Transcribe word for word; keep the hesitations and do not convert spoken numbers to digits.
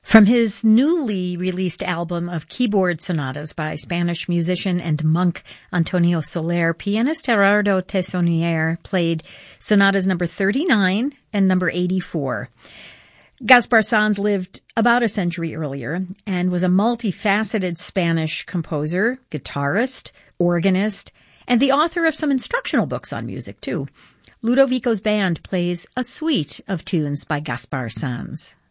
From his newly released album of keyboard sonatas by Spanish musician and monk Antonio Soler, pianist Gerardo Tessonier played sonatas number thirty-nine and number eighty-four. Gaspar Sanz lived about a century earlier and was a multifaceted Spanish composer, guitarist, organist, and the author of some instructional books on music, too. Ludovico's band plays a suite of tunes by Gaspar Sanz.